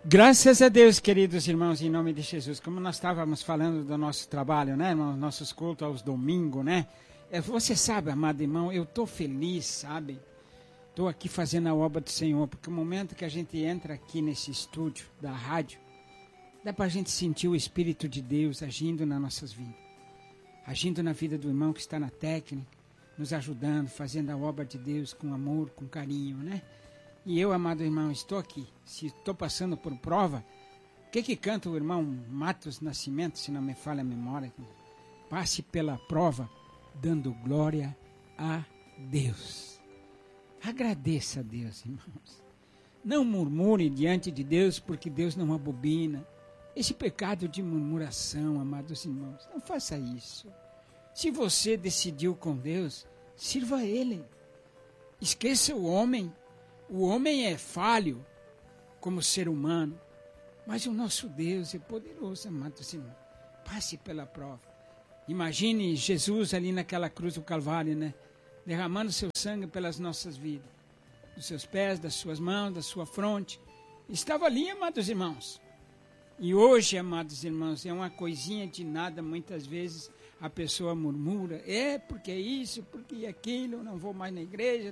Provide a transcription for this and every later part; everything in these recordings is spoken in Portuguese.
Graças a Deus, queridos irmãos, em nome de Jesus. Como nós estávamos falando do nosso trabalho, né, irmão? Nossos cultos aos domingos, né? Você sabe, amado irmão, eu estou feliz, sabe? Estou aqui fazendo a obra do Senhor, porque o momento que a gente entra aqui nesse estúdio da rádio, dá para a gente sentir o Espírito de Deus agindo nas nossas vidas. Agindo na vida do irmão que está na técnica, nos ajudando, fazendo a obra de Deus com amor, com carinho, né? E eu, amado irmão, estou aqui. Se estou passando por prova, o que canta o irmão Matos Nascimento, se não me falha a memória? Passe pela prova, dando glória a Deus. Agradeça a Deus, irmãos. Não murmure diante de Deus, porque Deus não abobina. Esse pecado de murmuração, amados irmãos, não faça isso. Se você decidiu com Deus, sirva a Ele. Esqueça o homem. O homem é falho como ser humano, mas o nosso Deus é poderoso, amados irmãos. Passe pela prova. Imagine Jesus ali naquela cruz do Calvário, né? Derramando seu sangue pelas nossas vidas. Dos seus pés, das suas mãos, da sua fronte. Estava ali, amados irmãos. E hoje, amados irmãos, é uma coisinha de nada, muitas vezes a pessoa murmura, porque é isso, porque é aquilo, não vou mais na igreja,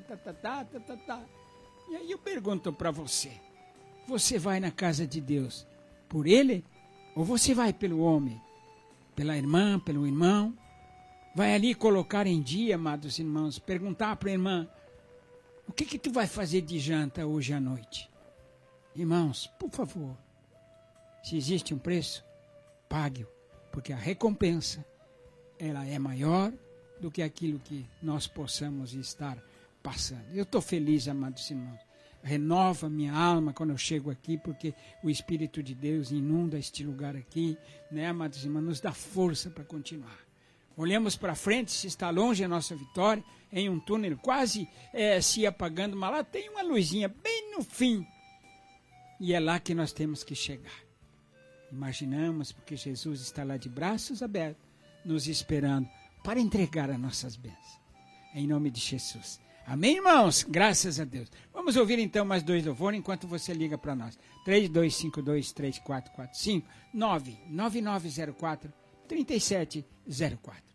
E aí eu pergunto para você, você vai na casa de Deus por ele ou você vai pelo homem, pela irmã, pelo irmão? Vai ali colocar em dia, amados irmãos, perguntar para a irmã, o que tu vai fazer de janta hoje à noite? Irmãos, por favor, se existe um preço, pague-o, porque a recompensa ela é maior do que aquilo que nós possamos estar passando. Eu estou feliz, amados irmãos. Renova minha alma quando eu chego aqui, porque o Espírito de Deus inunda este lugar aqui, né, amados irmãos? Nos dá força para continuar. Olhamos para frente, se está longe a nossa vitória, em um túnel quase se apagando, mas lá tem uma luzinha bem no fim. E é lá que nós temos que chegar. Imaginamos, porque Jesus está lá de braços abertos, nos esperando para entregar as nossas bênçãos. Em nome de Jesus. Amém, irmãos? Graças a Deus. Vamos ouvir então mais dois louvores enquanto você liga para nós. 3252-3445, 99904-3704.